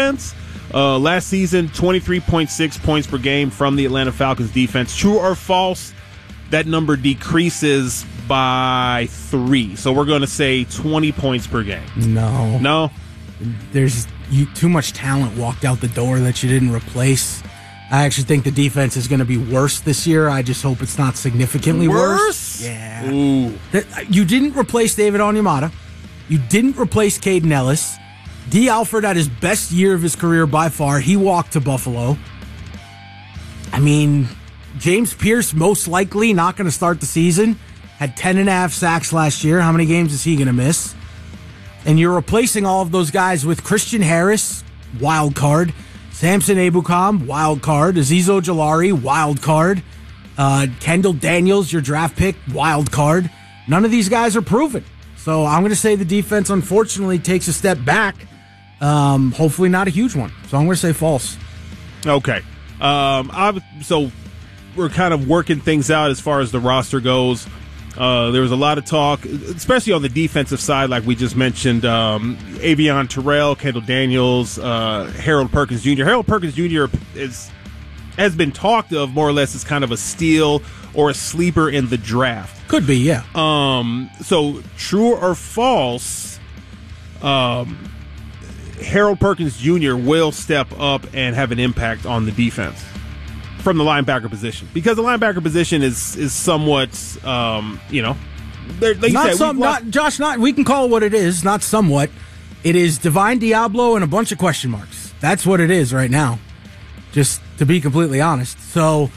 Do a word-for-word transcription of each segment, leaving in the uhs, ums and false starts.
defense. Uh, last season, twenty-three point six points per game from the Atlanta Falcons defense. True or false, that number decreases by three. So we're going to say twenty points per game. No. No? There's you, too much talent walked out the door that you didn't replace. I actually think the defense is going to be worse this year. I just hope it's not significantly worse. Worse? Yeah. Ooh. You didn't replace David Onyemata. You didn't replace Caden Ellis. D. Alford had his best year of his career by far. He walked to Buffalo. I mean, James Pierce most likely not going to start the season. Had ten and a half sacks last year. How many games is he going to miss? And you're replacing all of those guys with Christian Harris, wild card. Samson Ebukam, wild card. Azeez Ojulari, wild card. Uh, Kendall Daniels, your draft pick, wild card. None of these guys are proven. So I'm going to say the defense, unfortunately, takes a step back. Um, hopefully not a huge one. So I'm going to say false. Okay. Um, I, so we're kind of working things out as far as the roster goes. Uh, there was a lot of talk, especially on the defensive side, like we just mentioned, um, Avion Terrell, Kendall Daniels, uh, Harold Perkins Junior Harold Perkins Junior is has been talked of more or less as kind of a steal or a sleeper in the draft. Could be, yeah. Um, so true or false, um, Harold Perkins Junior will step up and have an impact on the defense from the linebacker position, because the linebacker position is is somewhat, um, you know, like not you said, some, lost- not Josh. Not we can call it what it is. Not somewhat. It is Divine Diablo and a bunch of question marks. That's what it is right now. Just to be completely honest. So,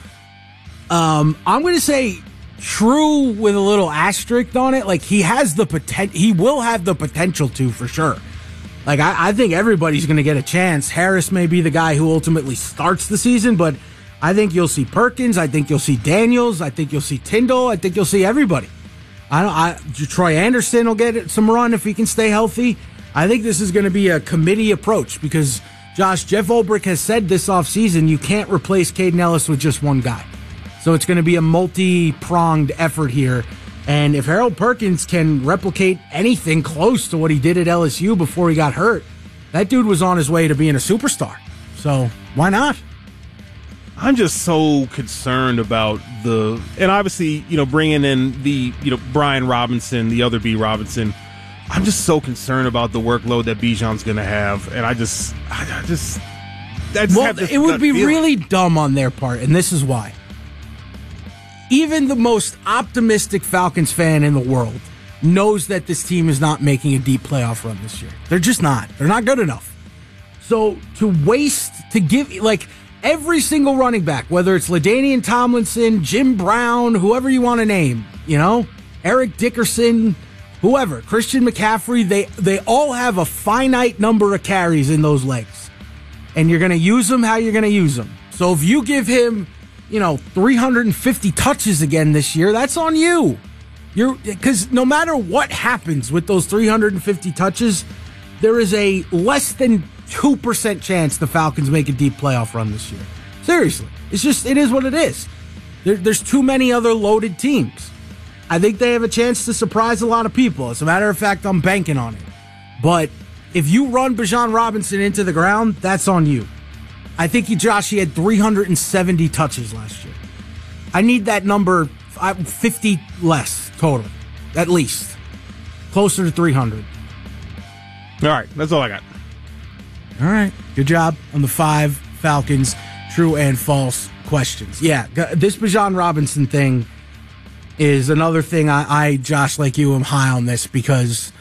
um, I'm going to say true with a little asterisk on it. Like he has the potential. He will have the potential to for sure. Like I, I think everybody's going to get a chance. Harris may be the guy who ultimately starts the season, but I think you'll see Perkins. I think you'll see Daniels. I think you'll see Tyndall. I think you'll see everybody. I don't. I, Troy Anderson will get some run if he can stay healthy. I think this is going to be a committee approach because, Josh, Jeff Ulbrich has said this offseason you can't replace Caden Ellis with just one guy. So it's going to be a multi-pronged effort here. And if Harold Perkins can replicate anything close to what he did at L S U before he got hurt, that dude was on his way to being a superstar. So why not? I'm just so concerned about the, and obviously, you know, bringing in the, you know, Brian Robinson, the other B. Robinson. I'm just so concerned about the workload that Bijan's going to have, and I just, I, I just, I just well, have this it would gut be feeling. really dumb on their part, and this is why. Even the most optimistic Falcons fan in the world knows that this team is not making a deep playoff run this year. They're just not. They're not good enough. So to waste, to give, like, every single running back, whether it's LaDainian Tomlinson, Jim Brown, whoever you want to name, you know, Eric Dickerson, whoever, Christian McCaffrey, they, they all have a finite number of carries in those legs. And you're going to use them how you're going to use them. So if you give him, you know, three hundred fifty touches again this year, that's on you. You're, because no matter what happens with those three hundred fifty touches, there is a less than two percent chance the Falcons make a deep playoff run this year. Seriously. It's just, it is what it is. There, there's too many other loaded teams. I think they have a chance to surprise a lot of people. As a matter of fact, I'm banking on it. But if you run Bijan Robinson into the ground, that's on you. I think he, Josh, he had three hundred seventy touches last year. I need that number fifty less total, at least. Closer to three hundred. All right, that's all I got. All right, good job on the five Falcons true and false questions. Yeah, this Bijan Robinson thing is another thing I, I, Josh, like you, am high on this because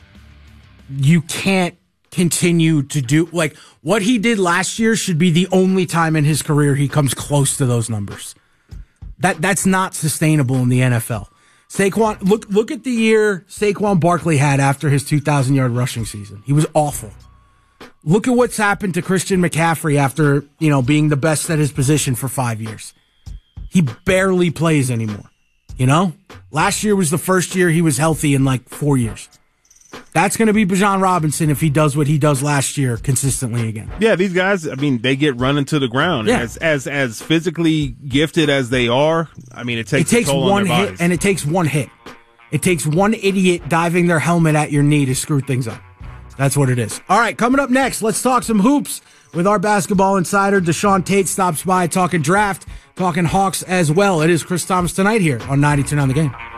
you can't continue to do, like, what he did last year should be the only time in his career he comes close to those numbers. That That's not sustainable in the N F L. Saquon, look, look at the year Saquon Barkley had after his two thousand yard rushing season. He was awful. Look at what's happened to Christian McCaffrey after, you know, being the best at his position for five years. He barely plays anymore. You know, last year was the first year he was healthy in like four years. That's going to be Bijan Robinson if he does what he does last year consistently again. Yeah, these guys, I mean, they get run into the ground. Yeah. As as as physically gifted as they are, I mean, it takes, it takes a toll one on their hit, bodies. and it takes one hit. It takes one idiot diving their helmet at your knee to screw things up. That's what it is. All right, coming up next, let's talk some hoops with our basketball insider. Deshaun Tate stops by talking draft, talking Hawks as well. It is Chris Thomas tonight here on ninety-two on the Game.